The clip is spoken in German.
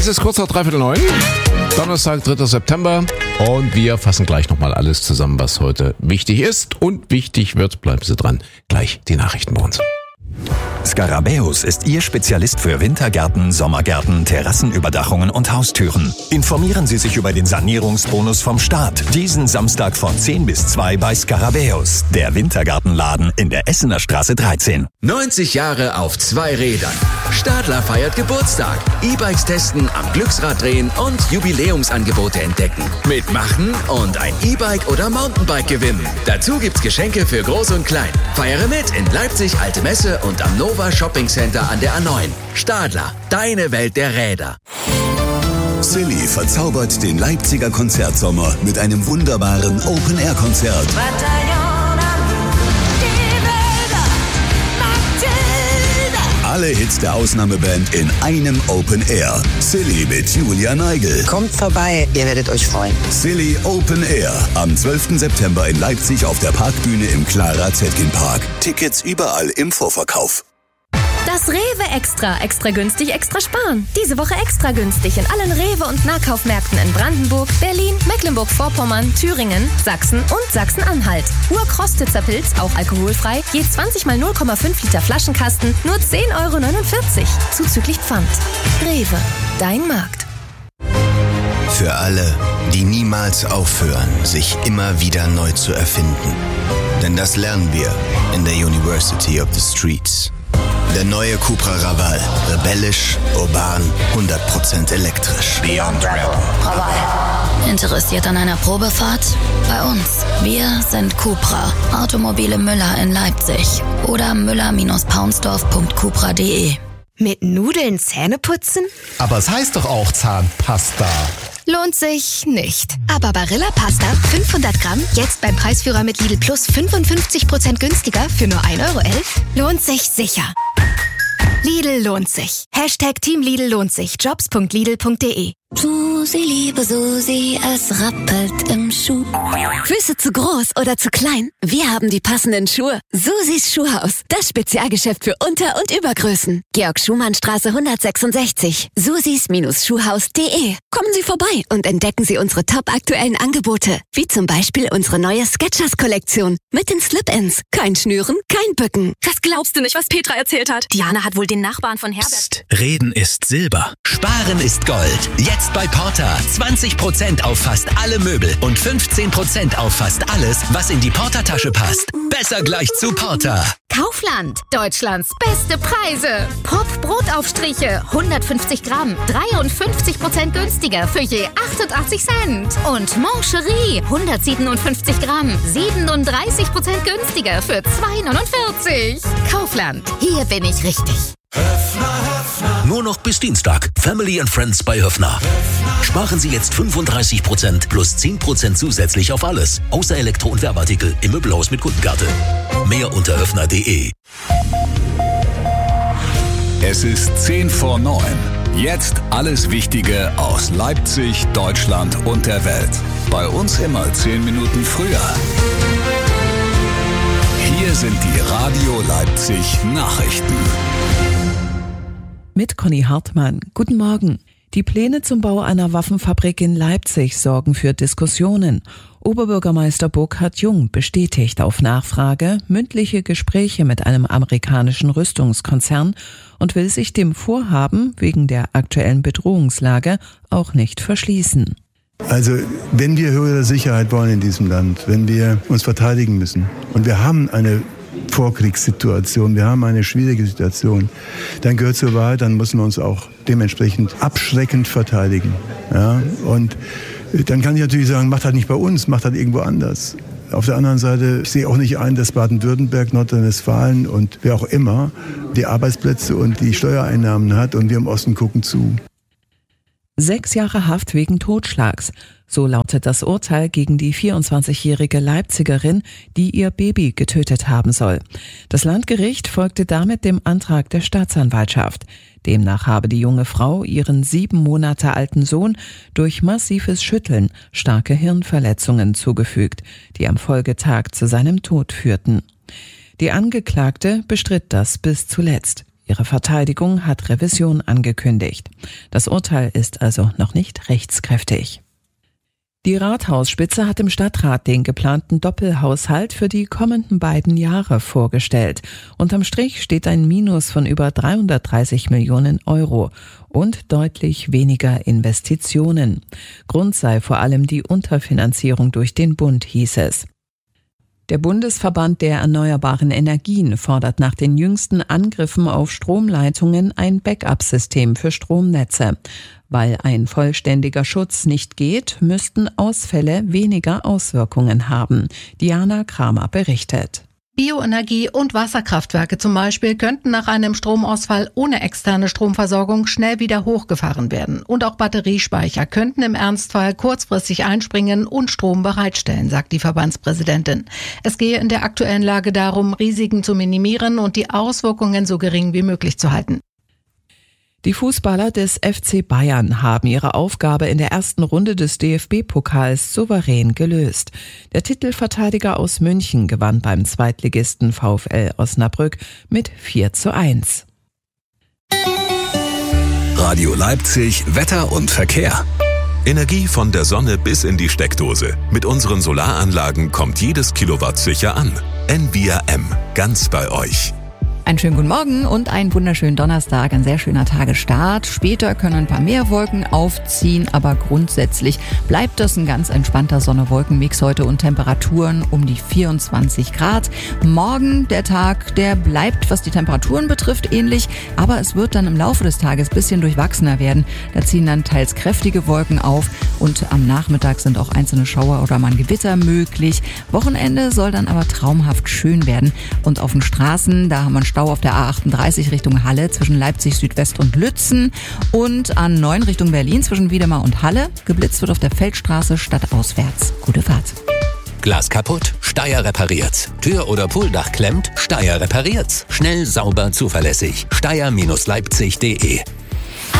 Es ist kurz nach 8:45, Donnerstag, 3. September. Und wir fassen gleich nochmal alles zusammen, was heute wichtig ist und wichtig wird. Bleiben Sie dran. Gleich die Nachrichten bei uns. Scarabäus ist Ihr Spezialist für Wintergärten, Sommergärten, Terrassenüberdachungen und Haustüren. Informieren Sie sich über den Sanierungsbonus vom Staat. Diesen Samstag von 10 bis 2 bei Scarabäus, der Wintergartenladen in der Essener Straße 13. 90 Jahre auf 2 Rädern. Stadler feiert Geburtstag. E-Bikes testen, am Glücksrad drehen und Jubiläumsangebote entdecken. Mitmachen und ein E-Bike oder Mountainbike gewinnen. Dazu gibt's Geschenke für Groß und Klein. Feiere mit in Leipzig Alte Messe und am Nova Shopping Center an der A9. Stadler, deine Welt der Räder. Silly verzaubert den Leipziger Konzertsommer mit einem wunderbaren Open-Air-Konzert. Alle Hits der Ausnahmeband in einem Open Air. Silly mit Julia Neigel. Kommt vorbei, ihr werdet euch freuen. Silly Open Air. Am 12. September in Leipzig auf der Parkbühne im Clara Zetkin Park. Tickets überall im Vorverkauf. Das Rewe Extra. Extra günstig, extra sparen. Diese Woche extra günstig in allen Rewe- und Nahkaufmärkten in Brandenburg, Berlin, Mecklenburg-Vorpommern, Thüringen, Sachsen und Sachsen-Anhalt. Urkrostitzer Pilz, auch alkoholfrei, je 20 mal 0,5 Liter Flaschenkasten, nur 10,49 €. Zuzüglich Pfand. Rewe, dein Markt. Für alle, die niemals aufhören, sich immer wieder neu zu erfinden. Denn das lernen wir in der University of the Streets. Der neue Cupra Raval. Rebellisch, urban, 100% elektrisch. Beyond Rebel. Raval. Interessiert an einer Probefahrt? Bei uns. Wir sind Cupra. Automobile Müller in Leipzig. Oder müller-paunsdorf.cupra.de. Mit Nudeln Zähne putzen? Aber es heißt doch auch Zahnpasta. Lohnt sich nicht. Aber Barilla Pasta 500 Gramm, jetzt beim Preisführer mit Lidl Plus 55% günstiger für nur 1,11 €? Lohnt sich sicher. Lidl lohnt sich. Hashtag Team Lidl lohnt sich. Jobs.lidl.de. Susi, liebe Susi, es rappelt im Schuh. Füße zu groß oder zu klein? Wir haben die passenden Schuhe. Susis Schuhhaus, das Spezialgeschäft für Unter- und Übergrößen. Georg-Schumann-Straße 166. susis-schuhhaus.de. Kommen Sie vorbei und entdecken Sie unsere top-aktuellen Angebote. Wie zum Beispiel unsere neue Skechers-Kollektion. Mit den Slip-Ins. Kein Schnüren, kein Bücken. Das glaubst du nicht, was Petra erzählt hat. Diana hat wohl den Nachbarn von Herbert... Psst, Reden ist Silber. Sparen ist Gold. Jetzt bei Porter 20% auf fast alle Möbel und 15% auf fast alles, was in die Porter-Tasche passt. Besser gleich zu Porter. Kaufland, Deutschlands beste Preise. Pop Brotaufstriche, 150 Gramm, 53% günstiger für je 88 Cent. Und Moncherie, 157 Gramm, 37% günstiger für 2,49 €. Kaufland, hier bin ich richtig. Nur noch bis Dienstag. Family and Friends bei Höffner. Sparen Sie jetzt 35% plus 10% zusätzlich auf alles. Außer Elektro- und Werbeartikel im Möbelhaus mit Kundenkarte. Mehr unter höffner.de. Es ist 10 vor 9. Jetzt alles Wichtige aus Leipzig, Deutschland und der Welt. Bei uns immer 10 Minuten früher. Hier sind die Radio Leipzig Nachrichten. Mit Conny Hartmann. Guten Morgen. Die Pläne zum Bau einer Waffenfabrik in Leipzig sorgen für Diskussionen. Oberbürgermeister Burkhard Jung bestätigt auf Nachfrage mündliche Gespräche mit einem amerikanischen Rüstungskonzern und will sich dem Vorhaben wegen der aktuellen Bedrohungslage auch nicht verschließen. Also, wenn wir höhere Sicherheit wollen in diesem Land, wenn wir uns verteidigen müssen und wir haben eine Vorkriegssituation, wir haben eine schwierige Situation, dann gehört zur Wahrheit, dann müssen wir uns auch dementsprechend abschreckend verteidigen. Ja? Und dann kann ich natürlich sagen, macht das nicht bei uns, macht das irgendwo anders. Auf der anderen Seite, ich sehe auch nicht ein, dass Baden-Württemberg, Nordrhein-Westfalen und wer auch immer die Arbeitsplätze und die Steuereinnahmen hat und wir im Osten gucken zu. 6 Jahre Haft wegen Totschlags. So lautet das Urteil gegen die 24-jährige Leipzigerin, die ihr Baby getötet haben soll. Das Landgericht folgte damit dem Antrag der Staatsanwaltschaft. Demnach habe die junge Frau ihren 7 Monate alten Sohn durch massives Schütteln starke Hirnverletzungen zugefügt, die am Folgetag zu seinem Tod führten. Die Angeklagte bestritt das bis zuletzt. Ihre Verteidigung hat Revision angekündigt. Das Urteil ist also noch nicht rechtskräftig. Die Rathausspitze hat im Stadtrat den geplanten Doppelhaushalt für die kommenden beiden Jahre vorgestellt. Unterm Strich steht ein Minus von über 330 Millionen Euro und deutlich weniger Investitionen. Grund sei vor allem die Unterfinanzierung durch den Bund, hieß es. Der Bundesverband der erneuerbaren Energien fordert nach den jüngsten Angriffen auf Stromleitungen ein Backup-System für Stromnetze. Weil ein vollständiger Schutz nicht geht, müssten Ausfälle weniger Auswirkungen haben. Diana Kramer berichtet. Bioenergie- und Wasserkraftwerke zum Beispiel könnten nach einem Stromausfall ohne externe Stromversorgung schnell wieder hochgefahren werden. Und auch Batteriespeicher könnten im Ernstfall kurzfristig einspringen und Strom bereitstellen, sagt die Verbandspräsidentin. Es gehe in der aktuellen Lage darum, Risiken zu minimieren und die Auswirkungen so gering wie möglich zu halten. Die Fußballer des FC Bayern haben ihre Aufgabe in der ersten Runde des DFB-Pokals souverän gelöst. Der Titelverteidiger aus München gewann beim Zweitligisten VfL Osnabrück mit 4:1. Radio Leipzig, Wetter und Verkehr. Energie von der Sonne bis in die Steckdose. Mit unseren Solaranlagen kommt jedes Kilowatt sicher an. Envia M, ganz bei euch. Einen schönen guten Morgen und einen wunderschönen Donnerstag, ein sehr schöner Tagesstart. Später können ein paar mehr Wolken aufziehen, aber grundsätzlich bleibt das ein ganz entspannter Sonne-Wolken-Mix heute und Temperaturen um die 24 Grad. Morgen, der Tag, der bleibt, was die Temperaturen betrifft, ähnlich, aber es wird dann im Laufe des Tages ein bisschen durchwachsener werden. Da ziehen dann teils kräftige Wolken auf und am Nachmittag sind auch einzelne Schauer oder mal ein Gewitter möglich. Wochenende soll dann aber traumhaft schön werden und auf den Straßen, da haben wir einen Stau auf der A38 Richtung Halle zwischen Leipzig Südwest und Lützen und A9 Richtung Berlin zwischen Wiedemar und Halle. Geblitzt wird auf der Feldstraße stadtauswärts. Gute Fahrt. Glas kaputt? Steyr repariert. Tür oder Pooldach klemmt? Steyr repariert's. Schnell, sauber, zuverlässig. Steyr-leipzig.de